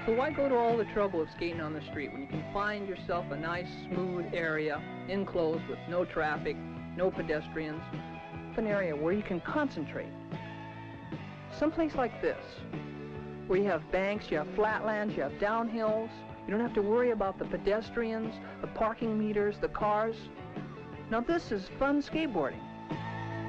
So why go to all the trouble of skating on the street when you can find yourself a nice, smooth area, enclosed with no traffic, no pedestrians, an area where you can concentrate. Someplace like this, where you have banks, you have flatlands, you have downhills. You don't have to worry about the pedestrians, the parking meters, the cars. Now this is fun skateboarding.